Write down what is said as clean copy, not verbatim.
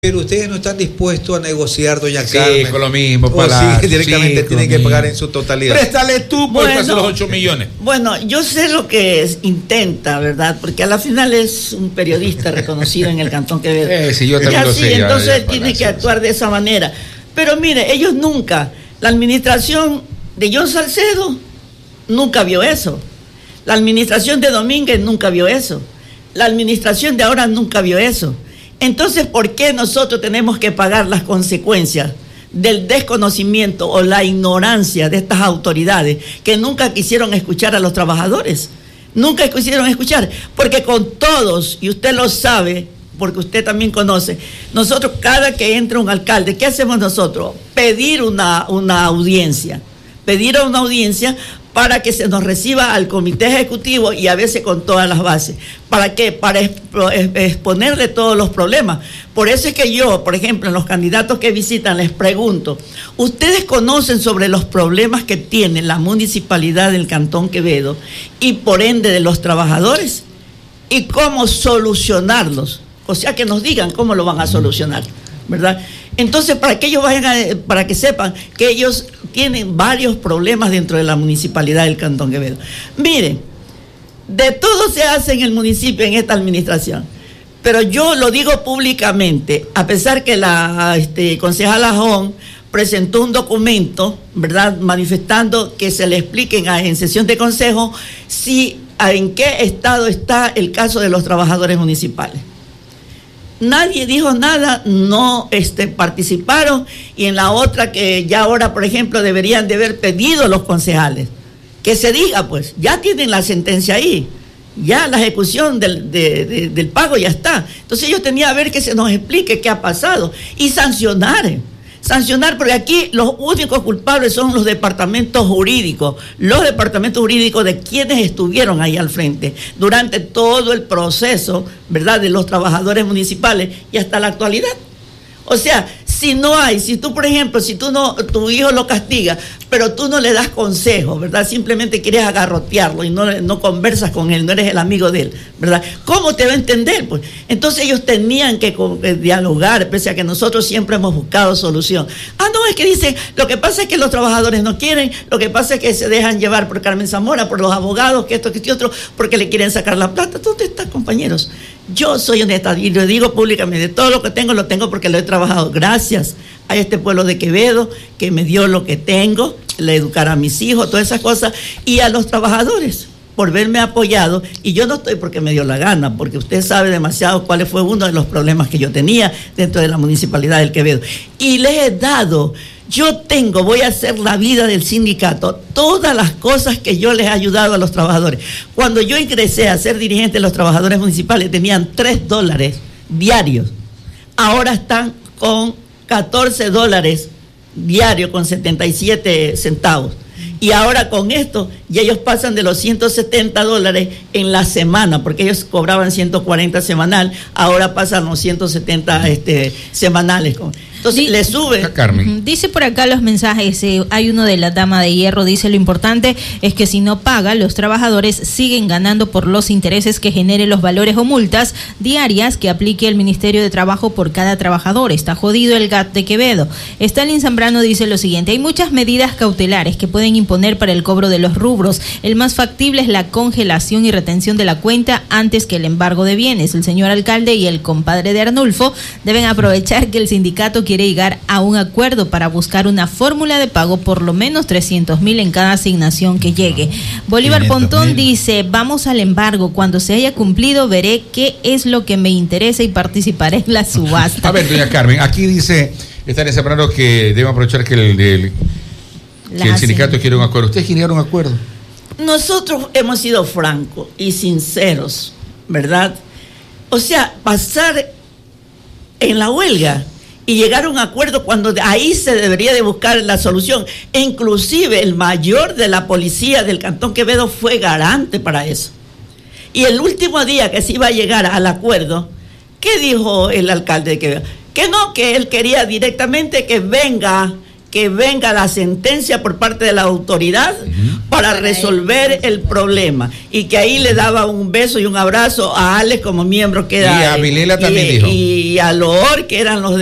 Pero ustedes no están dispuestos a negociar, doña Carmen. Sí, con lo mismo. Sí, directamente tienen que pagar en su totalidad. Préstale tú por los 8 millones. Bueno, yo sé lo que intenta, ¿verdad? Porque a la final es un periodista reconocido en el Cantón Quevedo. Sí, yo también lo sé. Entonces tiene que actuar de esa manera. Pero mire, ellos nunca, la administración de John Salcedo nunca vio eso. La administración de Domínguez nunca vio eso. La administración de ahora nunca vio eso. Entonces, ¿por qué nosotros tenemos que pagar las consecuencias del desconocimiento o la ignorancia de estas autoridades que nunca quisieron escuchar a los trabajadores? Nunca quisieron escuchar, porque con todos, y usted lo sabe, porque usted también conoce, nosotros cada que entra un alcalde, ¿qué hacemos nosotros? Pedir una audiencia para que se nos reciba al comité ejecutivo y a veces con todas las bases. ¿Para qué? Para exponerle todos los problemas. Por eso es que yo, por ejemplo, en los candidatos que visitan les pregunto, ¿ustedes conocen sobre los problemas que tiene la municipalidad del Cantón Quevedo y por ende de los trabajadores? ¿Y cómo solucionarlos? O sea, que nos digan cómo lo van a solucionar, ¿verdad? Entonces, para que ellos para que sepan que ellos tienen varios problemas dentro de la municipalidad del Cantón Quevedo. Miren, de todo se hace en el municipio, en esta administración, pero yo lo digo públicamente, a pesar que la concejala Jón presentó un documento, ¿verdad?, manifestando que se le expliquen en sesión de consejo en qué estado está el caso de los trabajadores municipales. Nadie dijo nada, no participaron, y en la otra que ya ahora, por ejemplo, deberían de haber pedido los concejales, que se diga, pues, ya tienen la sentencia ahí, ya la ejecución del pago ya está. Entonces ellos tenían que ver que se nos explique qué ha pasado y sancionar, porque aquí los únicos culpables son los departamentos jurídicos de quienes estuvieron ahí al frente durante todo el proceso, ¿verdad?, de los trabajadores municipales y hasta la actualidad. O sea, si tú, por ejemplo, tu hijo lo castiga, pero tú no le das consejos, ¿verdad? Simplemente quieres agarrotearlo y no conversas con él, no eres el amigo de él, ¿verdad? ¿Cómo te va a entender? Pues entonces ellos tenían que dialogar, pese a que nosotros siempre hemos buscado solución. No, es que dicen, lo que pasa es que los trabajadores no quieren, lo que pasa es que se dejan llevar por Carmen Zamora, por los abogados, que esto, que este otro, porque le quieren sacar la plata. ¿Dónde están, compañeros? Yo soy honesta y lo digo públicamente, todo lo que tengo lo tengo porque lo he trabajado gracias a este pueblo de Quevedo que me dio lo que tengo, le educar a mis hijos, todas esas cosas, y a los trabajadores por verme apoyado, y yo no estoy porque me dio la gana, porque usted sabe demasiado cuál fue uno de los problemas que yo tenía dentro de la municipalidad del Quevedo, y les he dado. Voy a hacer la vida del sindicato, todas las cosas que yo les he ayudado a los trabajadores. Cuando yo ingresé a ser dirigente de los trabajadores municipales, tenían $3 diarios. Ahora están con $14 diarios con 77 centavos. Y ahora con esto, ya ellos pasan de los $170 en la semana, porque ellos cobraban 140 semanal, ahora pasan los 170 semanales. Entonces le sube. Carmen. Dice por acá los mensajes, hay uno de la Dama de Hierro, dice: lo importante es que si no paga, los trabajadores siguen ganando por los intereses que genere los valores o multas diarias que aplique el Ministerio de Trabajo por cada trabajador. Está jodido el GAT de Quevedo. Stalin Zambrano dice lo siguiente: hay muchas medidas cautelares que pueden imponer para el cobro de los rubros. El más factible es la congelación y retención de la cuenta antes que el embargo de bienes. El señor alcalde y el compadre de Arnulfo deben aprovechar que el sindicato quiere llegar a un acuerdo para buscar una fórmula de pago por lo menos 300,000 en cada asignación que llegue. Bolívar Pontón dice: vamos al embargo, cuando se haya cumplido veré qué es lo que me interesa y participaré en la subasta. A ver, doña Carmen, aquí dice Estaría Zambrano que debe aprovechar que el sindicato quiere un acuerdo. ¿Ustedes quieren un acuerdo? Nosotros hemos sido francos y sinceros, ¿verdad? O sea, pasar en la huelga y llegar a un acuerdo cuando ahí se debería de buscar la solución. E inclusive el mayor de la policía del Cantón Quevedo fue garante para eso. Y el último día que se iba a llegar al acuerdo, ¿qué dijo el alcalde de Quevedo? Que no, que él quería directamente que venga que venga la sentencia por parte de la autoridad para resolver el problema, y que ahí le daba un beso y un abrazo a Alex como miembro que era, y a Vilela también dijo, y a Loor, que eran los